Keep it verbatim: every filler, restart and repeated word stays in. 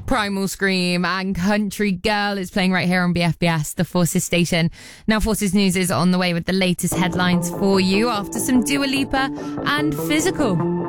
Primal Scream and Country Girl is playing right here on B F B S, the Forces station. Now Forces News is on the way with the latest headlines for you after some Dua Lipa and Physical.